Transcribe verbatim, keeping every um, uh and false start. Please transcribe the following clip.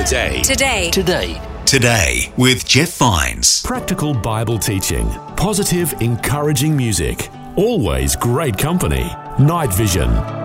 Today. Today. Today. Today with Jeff Vines. Practical Bible teaching, positive, encouraging music, always great company. Night Vision.